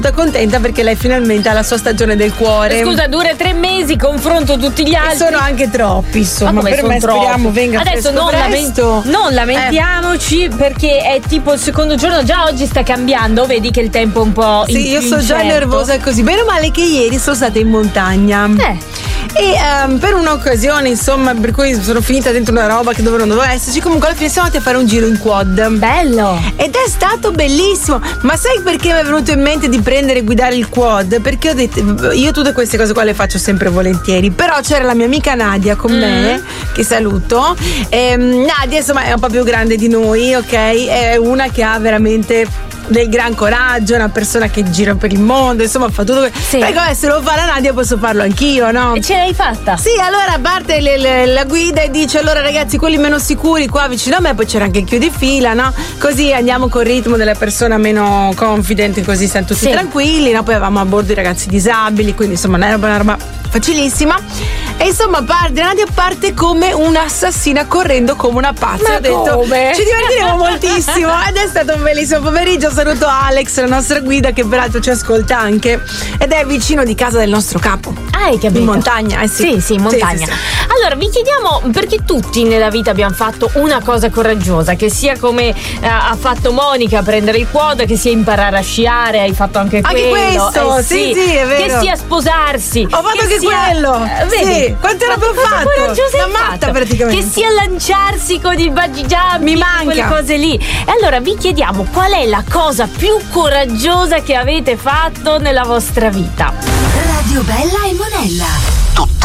contenta perché lei finalmente ha la sua stagione del cuore. Scusa, dura 3 mesi, confronto tutti gli altri. E sono anche troppi, insomma. Per me troppi? speriamo venga adesso non lamentiamoci perché è tipo il secondo giorno, già oggi sta cambiando, vedi che il tempo è un po' Sì, io sono già nervosa così. Bene o male che ieri sono stata in montagna. E per un'occasione, insomma, per cui sono finita dentro una roba che non doveva esserci, comunque alla fine siamo andati a fare un giro in quad. Bello! Ed è stato bellissimo. Ma sai perché mi è venuto in mente di prendere e guidare il quad? Perché ho detto, io tutte queste cose qua le faccio sempre volentieri. Però c'era la mia amica Nadia con me, che saluto. Nadia, insomma, è un po' più grande di noi, ok? È una che ha veramente del gran coraggio, una persona che gira per il mondo, insomma fa tutto. Sì. Perché se lo fa la Nadia posso farlo anch'io, no? E ce l'hai fatta? Sì, allora parte la guida e dice: allora ragazzi, quelli meno sicuri qua vicino a me, poi c'era anche il chiudifila, no? Così andiamo col ritmo della persona meno confident, così siamo tutti tranquilli, no? Poi avevamo a bordo i ragazzi disabili, quindi insomma una roba facilissima. E insomma Nadia parte come un'assassina, correndo come una pazza. Ho detto ci divertiremo moltissimo ed è stato un bellissimo pomeriggio. Saluto Alex, la nostra guida, che peraltro ci ascolta anche ed è vicino di casa del nostro capo. Hai capito? In montagna, sì, in montagna. Sì. Allora vi chiediamo, perché tutti nella vita abbiamo fatto una cosa coraggiosa, che sia come ha fatto Monica, prendere il quad, che sia imparare a sciare, hai fatto anche questo. Sì, è vero. Che sia sposarsi, ho fatto anche quello. Vedi? Sì, quante robe ho fatto? Coraggiosa una matta praticamente. Che sia lanciarsi con il bungee jumping, mi manca quelle cose lì. E allora vi chiediamo qual è la cosa più coraggiosa che avete fatto nella vostra vita. Radio Bella e Monella.